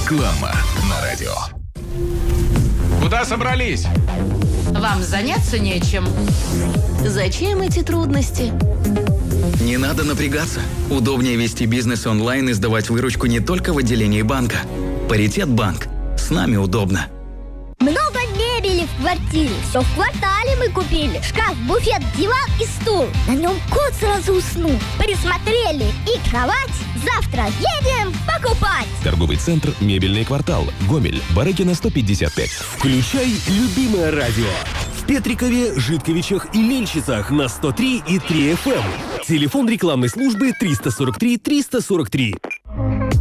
Реклама на радио. Куда собрались? Вам заняться нечем. Зачем эти трудности? Не надо напрягаться. Удобнее вести бизнес онлайн и сдавать выручку не только в отделении банка. Паритет банк. С нами удобно. Много мебели в квартире. Все в квартале мы купили. Шкаф, буфет, диван и стул. На нем кот сразу уснул. Присмотрели и кровать. Завтра едем покупать. Торговый центр «Мебельный квартал». Гомель. Барыкина, 155. Включай любимое радио. В Петрикове, Житковичах и Ленщицах на 103,3 FM. Телефон рекламной службы 343 343.